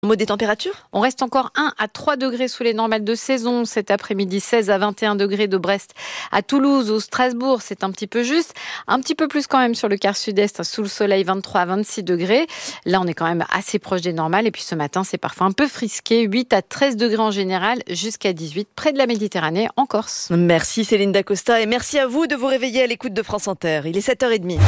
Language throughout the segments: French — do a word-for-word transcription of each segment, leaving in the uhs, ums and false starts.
Au mot des températures ? On reste encore un à trois degrés sous les normales de saison. Cet après-midi, seize à vingt et un degrés de Brest à Toulouse ou Strasbourg. C'est un petit peu juste. Un petit peu plus quand même sur le quart sud-est, sous le soleil, vingt-trois à vingt-six degrés. Là, on est quand même assez proche des normales. Et puis ce matin, c'est parfois un peu frisqué. huit à treize degrés en général, jusqu'à dix-huit près de la Méditerranée, en Corse. Merci Céline Dacosta et merci à vous de vous réveiller à l'écoute de France Inter. Il est sept heures trente.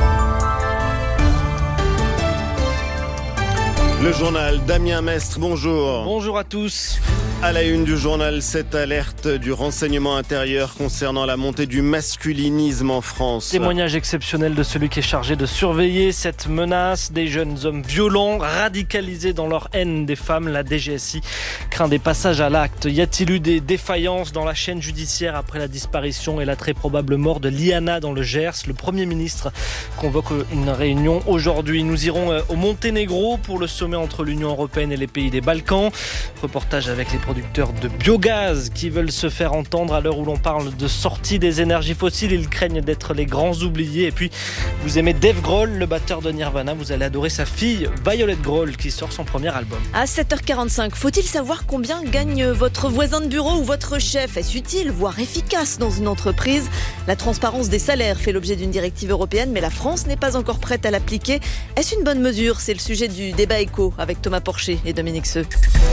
Le journal, Damien Mestre, bonjour. Bonjour à tous. À la une du journal, cette alerte du renseignement intérieur concernant la montée du masculinisme en France. Témoignage exceptionnel de celui qui est chargé de surveiller cette menace. Des jeunes hommes violents, radicalisés dans leur haine des femmes. La D G S I craint des passages à l'acte. Y a-t-il eu des défaillances dans la chaîne judiciaire après la disparition et la très probable mort de Liana dans le Gers ? Le Premier ministre convoque une réunion aujourd'hui. Nous irons au Monténégro pour le sommet entre l'Union européenne et les pays des Balkans. Reportage avec les producteurs de biogaz qui veulent se faire entendre à l'heure où l'on parle de sortie des énergies fossiles. Ils craignent d'être les grands oubliés. Et puis, vous aimez Dave Grohl, le batteur de Nirvana. Vous allez adorer sa fille, Violet Grohl, qui sort son premier album. À sept heures quarante-cinq, faut-il savoir combien gagne votre voisin de bureau ou votre chef ? Est-ce utile, voire efficace dans une entreprise ? La transparence des salaires fait l'objet d'une directive européenne, mais la France n'est pas encore prête à l'appliquer. Est-ce une bonne mesure ? C'est le sujet du débat éco avec Thomas Porcher et Dominique Seux.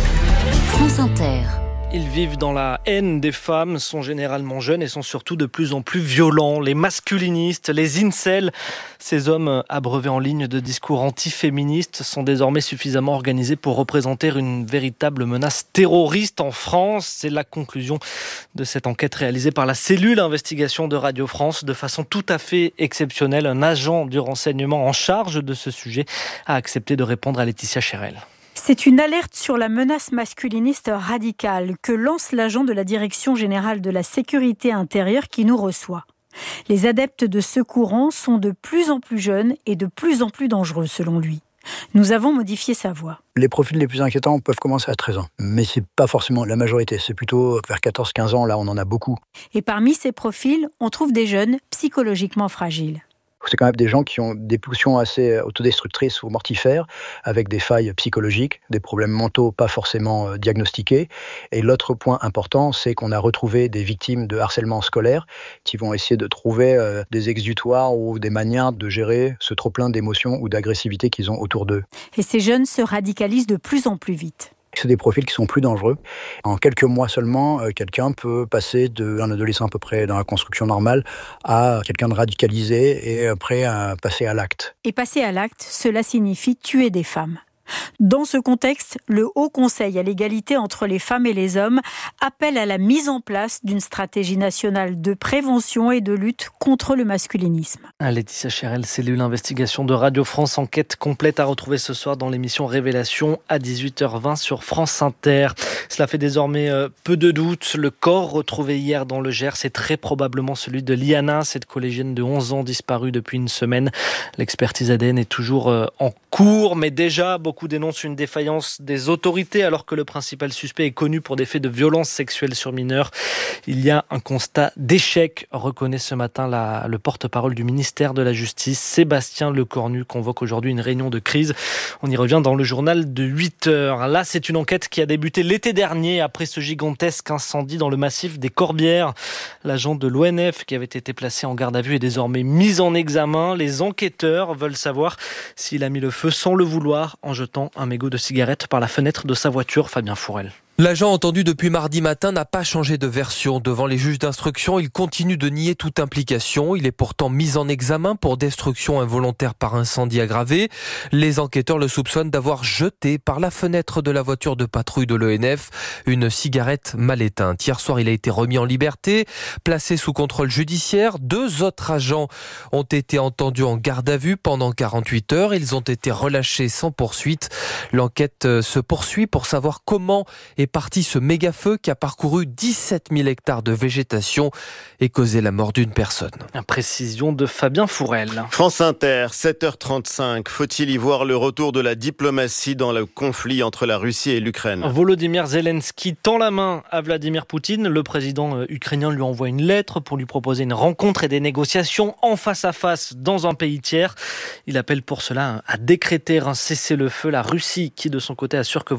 France Inter. Ils vivent dans la haine des femmes, sont généralement jeunes et sont surtout de plus en plus violents. Les masculinistes, les incels, ces hommes abreuvés en ligne de discours antiféministes sont désormais suffisamment organisés pour représenter une véritable menace terroriste en France. C'est la conclusion de cette enquête réalisée par la cellule investigation de Radio France. De façon tout à fait exceptionnelle, un agent du renseignement en charge de ce sujet a accepté de répondre à Laetitia Chérel. C'est une alerte sur la menace masculiniste radicale que lance l'agent de la Direction générale de la sécurité intérieure qui nous reçoit. Les adeptes de ce courant sont de plus en plus jeunes et de plus en plus dangereux selon lui. Nous avons modifié sa voix. Les profils les plus inquiétants peuvent commencer à treize ans, mais c'est pas forcément la majorité, c'est plutôt vers quatorze quinze ans, là on en a beaucoup. Et parmi ces profils, on trouve des jeunes psychologiquement fragiles. C'est quand même des gens qui ont des pulsions assez autodestructrices ou mortifères, avec des failles psychologiques, des problèmes mentaux pas forcément diagnostiqués. Et l'autre point important, c'est qu'on a retrouvé des victimes de harcèlement scolaire qui vont essayer de trouver des exutoires ou des manières de gérer ce trop-plein d'émotions ou d'agressivité qu'ils ont autour d'eux. Et ces jeunes se radicalisent de plus en plus vite. C'est des profils qui sont plus dangereux. En quelques mois seulement, quelqu'un peut passer d'un adolescent à peu près dans la construction normale à quelqu'un de radicalisé et prêt à passer à l'acte. Et passer à l'acte, cela signifie tuer des femmes. Dans ce contexte, le Haut Conseil à l'égalité entre les femmes et les hommes appelle à la mise en place d'une stratégie nationale de prévention et de lutte contre le masculinisme. Laetitia Chérel, cellule investigation de Radio France, enquête complète à retrouver ce soir dans l'émission Révélation à dix-huit heures vingt sur France Inter. Cela fait désormais peu de doute. Le corps retrouvé hier dans le Gers est très probablement celui de Liana, cette collégienne de onze ans disparue depuis une semaine. L'expertise A D N est toujours en cours, mais déjà beaucoup dénoncent une défaillance des autorités alors que le principal suspect est connu pour des faits de violence sexuelle sur mineurs. Il y a un constat d'échec, reconnaît ce matin la, le porte-parole du ministère de la Justice. Sébastien Lecornu convoque aujourd'hui une réunion de crise. On y revient dans le journal de huit heures. Là, c'est une enquête qui a débuté l'été dernier après ce gigantesque incendie dans le massif des Corbières. L'agent de l'O N F qui avait été placé en garde à vue est désormais mis en examen. Les enquêteurs veulent savoir s'il a mis le feu sans le vouloir en jetant un mégot de cigarette par la fenêtre de sa voiture. Fabien Fourel. L'agent entendu depuis mardi matin n'a pas changé de version. Devant les juges d'instruction, il continue de nier toute implication. Il est pourtant mis en examen pour destruction involontaire par incendie aggravé. Les enquêteurs le soupçonnent d'avoir jeté par la fenêtre de la voiture de patrouille de l'O N F une cigarette mal éteinte. Hier soir, il a été remis en liberté, placé sous contrôle judiciaire. Deux autres agents ont été entendus en garde à vue pendant quarante-huit heures. Ils ont été relâchés sans poursuite. L'enquête se poursuit pour savoir comment est parti ce méga-feu qui a parcouru dix-sept mille hectares de végétation et causé la mort d'une personne. Précision de Fabien Fourel. France Inter, sept heures trente-cinq. Faut-il y voir le retour de la diplomatie dans le conflit entre la Russie et l'Ukraine ? Volodymyr Zelensky tend la main à Vladimir Poutine. Le président ukrainien lui envoie une lettre pour lui proposer une rencontre et des négociations en face à face dans un pays tiers. Il appelle pour cela à décréter un cessez-le-feu. La Russie qui de son côté assure que